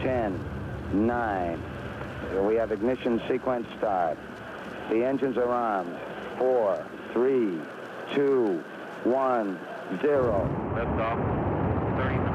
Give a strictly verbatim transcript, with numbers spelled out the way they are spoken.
ten, nine. We have ignition sequence start. The engines are armed. Four, three, two, one, zero. Lift off. thirty